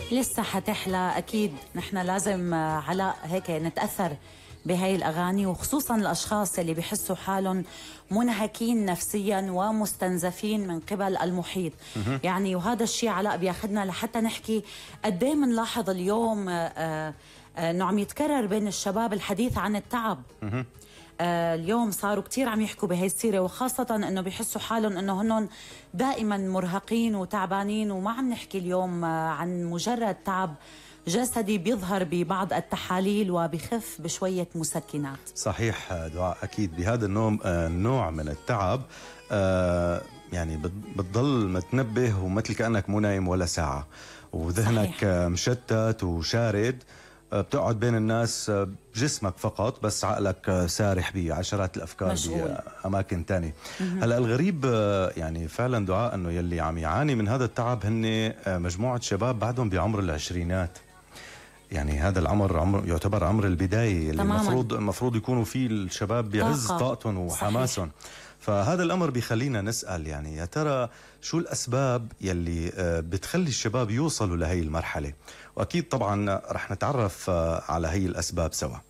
لسه حتحلى أكيد. نحن لازم علاء هيك نتأثر بهاي الأغاني، وخصوصا الأشخاص اللي بيحسوا حالهم منهكين نفسيا ومستنزفين من قبل المحيط. يعني وهذا الشيء علاء بياخدنا لحتى نحكي قد ايه بنلاحظ اليوم انه عم يتكرر بين الشباب الحديث عن التعب. اليوم صاروا كتير عم يحكوا بهي السيرة، وخاصة انه بيحسوا حالهم انه هنن دائما مرهقين وتعبانين. وما عم نحكي اليوم عن مجرد تعب جسدي بيظهر ببعض التحاليل وبخف بشوية مسكنات. صحيح دعاء، أكيد بهذا النوع من التعب يعني بتضل متنبه ومثل كأنك مو نايم ولا ساعة، وذهنك صحيح. مشتت وشارد، بتقعد بين الناس بجسمك فقط بس عقلك سارح بعشرات الأفكار بأماكن تانية. هلأ الغريب يعني فعلا دعاء أنه يلي عم يعاني من هذا التعب هن مجموعة شباب بعدهم بعمر العشرينات. يعني هذا العمر يعتبر عمر البداية اللي المفروض يكونوا فيه الشباب بعز طاقتهم وحماسهم. فهذا الأمر بيخلينا نسأل يعني يا ترى شو الأسباب يلي بتخلي الشباب يوصلوا لهي المرحلة؟ وأكيد طبعا رح نتعرف على هي الأسباب سوا.